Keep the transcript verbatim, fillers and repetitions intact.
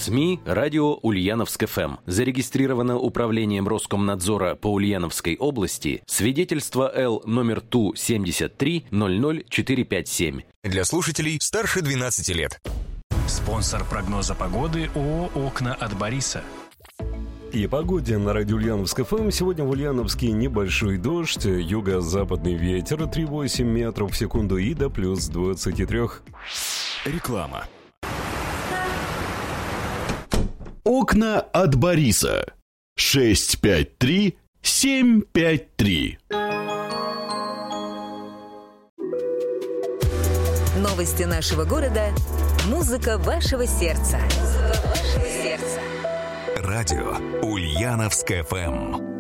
СМИ «Радио Ульяновск-ФМ». Зарегистрировано Управлением Роскомнадзора по Ульяновской области свидетельство Л номер Ту семьдесят три ноль ноль четыре пять семь. Для слушателей старше двенадцати лет. Спонсор прогноза погоды ООО «Окна от Бориса». И погоде на радио Ульяновск-ФМ. Сегодня в Ульяновске небольшой дождь, юго-западный ветер три целых восемь десятых метров в секунду и до плюс двадцати трёх. Реклама. Окна от Бориса. шесть пять три семь пять три. Новости нашего города. Музыка вашего сердца. Музыка вашего сердца. Радио Ульяновск-ФМ.